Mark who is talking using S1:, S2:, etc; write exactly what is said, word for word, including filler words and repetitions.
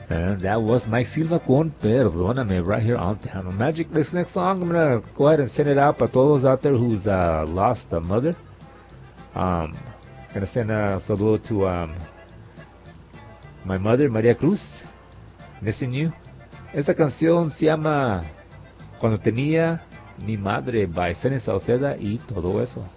S1: And that was Mike Silva con Perdóname right here on Tejano Magic. This next song, I'm going to go ahead and send it out para todos out there who's uh, lost a mother. Um, going to send a saludo to um, my mother, Maria Cruz. Missing you. Esta canción se llama Cuando tenía mi madre by Sunny Sauceda y todo eso.